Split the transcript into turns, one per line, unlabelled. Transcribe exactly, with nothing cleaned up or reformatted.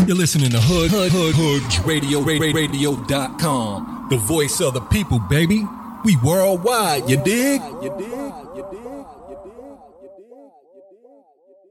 You're listening to Hood, Hood, Hood, Hood Radio, Radio dot com. The voice of the people, baby. We worldwide, you dig? You dig? You dig? You dig? You dig? You dig?